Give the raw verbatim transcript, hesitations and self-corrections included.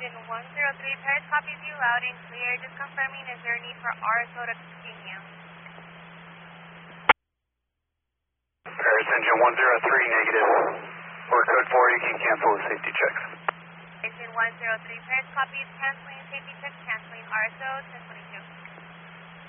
Engine one zero three, Paris copies you loud and clear. Just confirming, is there a need for R S O to continue? Paris Engine one zero three, negative. For code four, you can cancel the safety checks. Engine one zero three, Paris copies, canceling safety checks, canceling R S O,